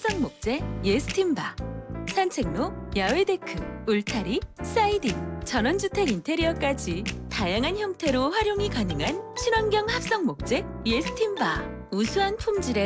합성 목재 예스팀바, 산책로, 야외 데크, 울타리, 사이딩, 전원주택 인테리어까지 다양한 형태로 활용이 가능한 친환경 합성 목재 예스팀바. 우수한 품질의